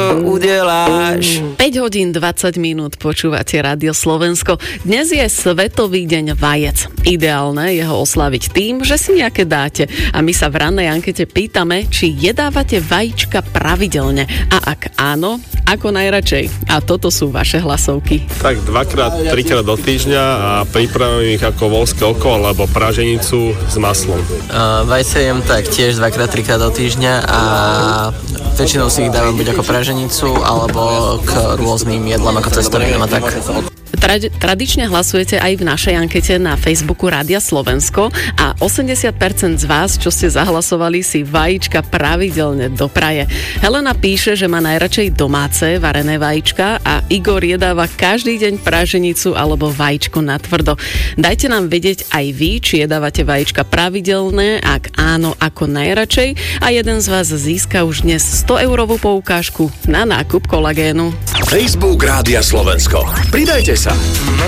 udeláš. 5 hodín 20 minút počúvate Rádio Slovensko. Dnes je Svetový deň vajec. Ideálne je ho oslaviť tým, že si nejaké dáte. A my sa v rannej ankete pýtame, či jedávate vajíčka pravidelne. A ak áno, ako najradšej. A toto sú vaše hlasovky. Tak 2-3 krát do týždňa a pripravím ich ako voľské oko alebo praženicu s maslom. Vajce jem tak tiež 2-3 krát do týždňa a väčšinou si ich dávam buď ako praženicu alebo k rôznym jedlám ako cestovinám a tak. Tradične hlasujete aj v našej ankete na Facebooku Rádia Slovensko a 80% z vás, čo ste zahlasovali, si vajíčka pravidelne dopraje. Helena píše, že má najradšej domáce varené vajíčka a Igor jedáva každý deň praženicu alebo vajíčko na tvrdo. Dajte nám vedieť aj vy, či jedávate vajíčka pravidelné, ak áno, ako najradšej, a jeden z vás získa už dnes 100-eurovú poukážku na nákup kolagénu. Facebook Rádia Slovensko. Pridajte sa.